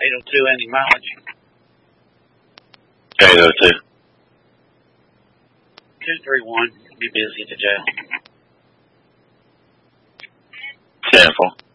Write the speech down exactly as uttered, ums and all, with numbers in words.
eight oh two, any mileage? eight oh two. two three one, be busy at the jail. ten four.